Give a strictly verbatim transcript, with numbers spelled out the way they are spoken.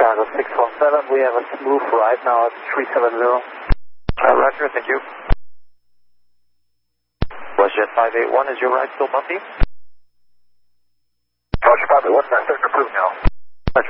Chicago six one seven, we have a smooth ride now at three seven zero. Uh, roger, thank you. WestJet five eight one, is your ride still bumpy? Roger, five eight one, that's approved now.